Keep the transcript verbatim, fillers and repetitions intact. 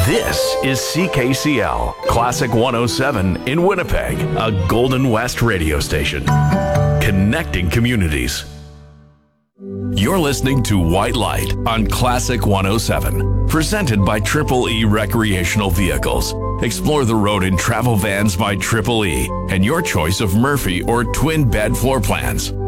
This is C K C L, Classic one oh seven in Winnipeg, a Golden West radio station. Connecting communities. You're listening to White Light on Classic one oh seven, presented by Triple E Recreational Vehicles. Explore the road in travel vans by Triple E and your choice of Murphy or twin bed floor plans.